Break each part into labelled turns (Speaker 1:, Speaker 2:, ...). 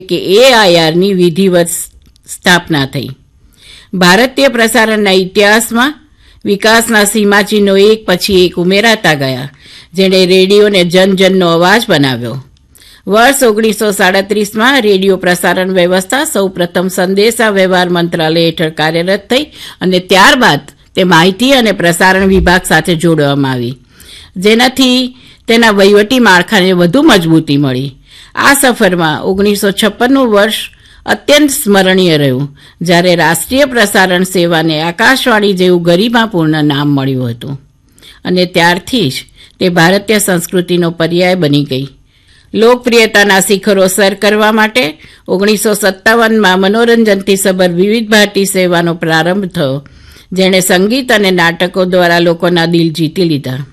Speaker 1: કે AIRની વિધિવત સ્થાપના થઈ. ભારતીય પ્રસારણના ઇતિહાસમાં વિકાસના સીમાચિહ્નો એક પછી એક ઉમેરાતા ગયા, જેણે રેડિયોને જનજનનો અવાજ બનાવ્યો. વર્ષ 1937માં રેડિયો પ્રસારણ વ્યવસ્થા સૌ પ્રથમ સંદેશા વ્યવહાર મંત્રાલય હેઠળ કાર્યરત થઈ અને ત્યારબાદ તે માહિતી અને પ્રસારણ વિભાગ સાથે જોડવામાં આવી, જેનાથી તેના વહીવટી માળખાને વધુ મજબૂતી મળી. આ સફરમાં 1956નું વર્ષ અત્યંત સ્મરણીય રહ્યું, જ્યારે રાષ્ટ્રીય પ્રસારણ સેવાને આકાશવાણી જેવું ગરિમાપૂર્ણ નામ મળ્યું હતું અને ત્યારથી જ તે ભારતીય સંસ્કૃતિનો પર્યાય બની ગઈ. લોકપ્રિયતાના શિખરો સર કરવા માટે 1957માં મનોરંજનથી સભર વિવિધ ભારતી સેવાનો પ્રારંભ થયો, જેણે સંગીત અને નાટકો દ્વારા લોકોના દિલ જીતી લીધા.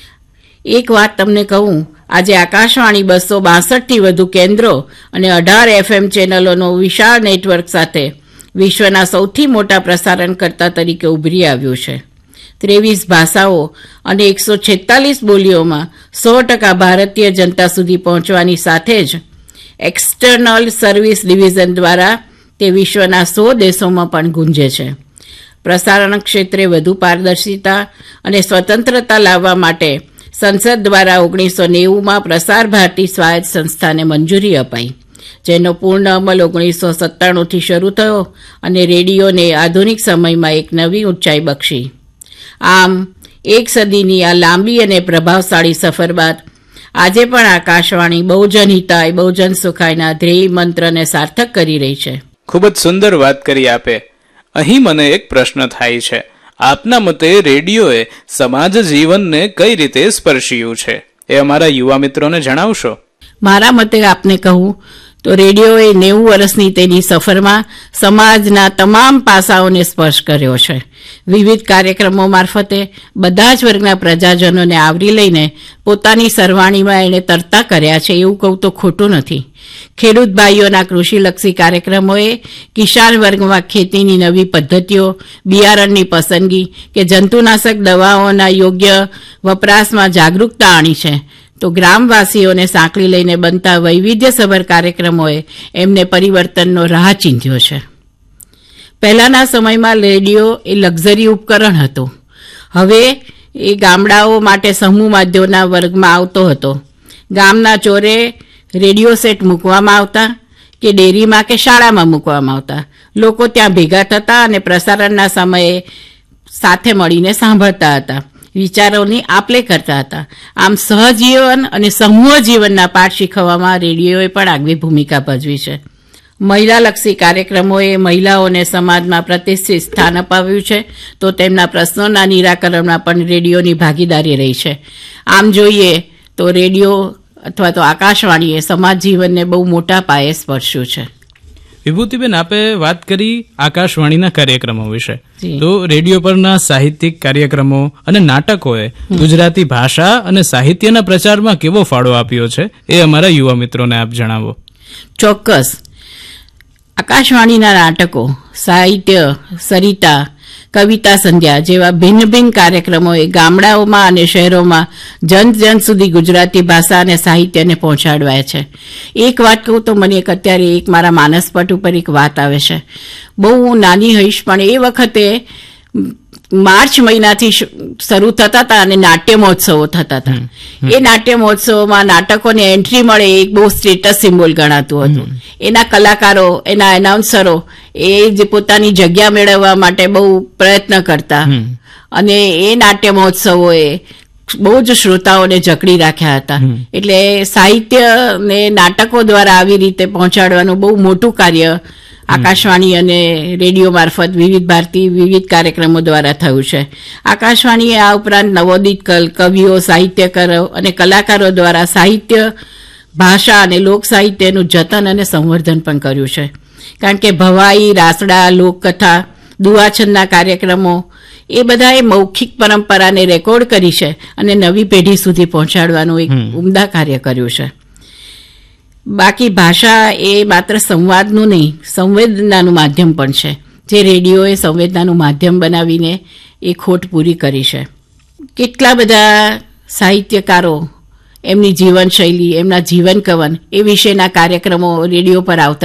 Speaker 1: એક વાત તમને કહું, આજે આકાશવાણી 262થી વધુ કેન્દ્રો અને 18 FM ચેનલોનો વિશાળ નેટવર્ક સાથે વિશ્વના સૌથી મોટા પ્રસારણકર્તા તરીકે ઉભરી આવ્યું છે. 23 ભાષાઓ અને 146 બોલીઓમાં 100% ભારતીય જનતા સુધી પહોંચવાની સાથે જ એક્સટર્નલ સર્વિસ ડિવિઝન દ્વારા તે વિશ્વના 100 દેશોમાં પણ ગુંજે છે. પ્રસારણ ક્ષેત્રે વધુ પારદર્શિતા અને સ્વતંત્રતા લાવવા માટે સંસદ દ્વારા 1990માં પ્રસાર ભારતી સ્વાયત્ત સંસ્થાને મંજૂરી અપાઈ, જેનો પૂર્ણ અમલ 1997થી શરૂ થયો અને રેડિયોને આધુનિક સમયમાં એક નવી ઊંચાઈ બક્ષી. આમ એક સદીની આ લાંબી અને પ્રભાવશાળી સફર બાદ આજે પણ આકાશવાણી બહુજન હિતાય બહુજન સુખાયના ધ્યેય મંત્રને સાર્થક કરી રહી છે.
Speaker 2: ખૂબ જ સુંદર વાત કરી આપે. અહીં મને એક પ્રશ્ન થાય છે, આપના મતે રેડિયોએ સમાજ જીવનને કઈ રીતે સ્પર્શ્યું છે, એ અમારા યુવા મિત્રોને જણાવશો?
Speaker 1: મારા મતે આપને કહું તો રેડિયોએ 90 વર્ષની તેની સફરમાં સમાજના તમામ પાસાઓને સ્પર્શ કર્યો છે. વિવિધ કાર્યક્રમો મારફતે બધા જ વર્ગના પ્રજાજનોને આવરી લઈને પોતાની સરવાણીમાં એણે તરતા કર્યા છે, એવું કહું તો ખોટું નથી. ખેડૂત ભાઈઓના કૃષિલક્ષી કાર્યક્રમોએ કિસાન વર્ગમાં ખેતીની નવી પદ્ધતિઓ, બિયારણની પસંદગી કે જંતુનાશક દવાઓના યોગ્ય વપરાશમાં જાગૃતતા આણી છે, તો ગ્રામવાસીઓને સાંકળી લઈને બનતા વૈવિધ્યસભર કાર્યક્રમોએ એમને પરિવર્તનનો રાહ ચીંધ્યો છે. પહેલાના સમયમાં રેડિયો એ લક્ઝરી ઉપકરણ હતું. હવે એ ગામડાઓ માટે સમૂહ માધ્યમના વર્ગમાં આવતો હતો. ગામના ચોરે રેડિયો સેટ મૂકવામાં આવતા કે ડેરીમાં કે શાળામાં મૂકવામાં આવતા. લોકો ત્યાં ભેગા થતા અને પ્રસારણના સમયે સાથે મળીને સાંભળતા હતા, વિચારોની આપલે કરતા હતા. આમ સહજીવન અને સમૂહ જીવનના પાઠ શીખવવામાં રેડિયોએ પણ આગવી ભૂમિકા ભજવી છે. મહિલાલક્ષી કાર્યક્રમોએ મહિલાઓને સમાજમાં પ્રતિષ્ઠિત સ્થાન અપાવ્યું છે, તો તેમના પ્રશ્નોના નિરાકરણમાં પણ રેડિયોની ભાગીદારી રહી છે. આમ જોઈએ તો રેડિયો અથવા તો આકાશવાણીએ સમાજ જીવનને બહુ મોટા પાયે સ્પર્શ્યું છે.
Speaker 2: વિભૂતિબેન, આપે વાત કરી આકાશવાણીના કાર્યક્રમો વિશે, તો રેડિયો પરના સાહિત્યિક કાર્યક્રમો અને નાટકોએ ગુજરાતી ભાષા અને સાહિત્યના પ્રચારમાં કેવો ફાળો આપ્યો છે, એ અમારા યુવા મિત્રોને આપ જણાવો.
Speaker 1: ચોક્કસ. આકાશવાણીના નાટકો, સાહિત્ય, સરિતા, કવિતા સંધ્યા જેવા ભિન્ન ભિન્ન કાર્યક્રમોએ ગામડાઓમાં અને શહેરોમાં જન સુધી ગુજરાતી ભાષા અને સાહિત્યને પહોંચાડવાય છે. એક વાત કહું તો મને અત્યારે એક મારા માનસપટ ઉપર એક વાત આવે છે. બહુ નાની હઈશ, પણ એ વખતે માર્ચ મહિનાથી શરૂ થતા હતા અને નાટ્ય મહોત્સવો થતા હતા. એ નાટ્ય મહોત્સવોમાં નાટકોને એન્ટ્રી મળે એક બહુ સ્ટેટસ સિમ્બોલ ગણાતું હતું. એના કલાકારો, એના એનાઉન્સરો એ જે પોતાની જગ્યા મેળવવા માટે બહુ પ્રયત્ન કરતા અને એ નાટ્ય મહોત્સવોએ બહુ જ શ્રોતાઓને જકડી રાખ્યા હતા. એટલે સાહિત્ય ને નાટકો દ્વારા આવી રીતે પહોંચાડવાનું બહુ મોટું કાર્ય આકાશવાણી અને રેડિયો મારફત વિવિધ ભારતી વિવિધ કાર્યક્રમો દ્વારા થયું છે. આકાશવાણીએ આ ઉપરાંત નવોદિત કવિઓ, સાહિત્યકારો અને કલાકારો દ્વારા સાહિત્ય, ભાષા અને લોક સાહિત્યનું જતન અને સંવર્ધન પણ કર્યું છે. કારણ કે ભવાઈ, રાસડા, લોકકથા, દુઆછંદના કાર્યક્રમો એ બધાએ મૌખિક પરંપરાને રેકોર્ડ કરી છે અને નવી પેઢી સુધી પહોંચાડવાનું એક ઉમદા કાર્ય કર્યું છે. બાકી ભાષા એ માત્ર સંવાદનું નહીં, સંવેદનાનું માધ્યમ પણ છે, જે રેડિયોએ સંવેદનાનું માધ્યમ બનાવીને એ ખોટ પૂરી કરી છે. કેટલા બધા સાહિત્યકારો એમની જીવનશૈલી, એમના જીવન કવન એ વિશેના કાર્યક્રમો રેડિયો પર આવતા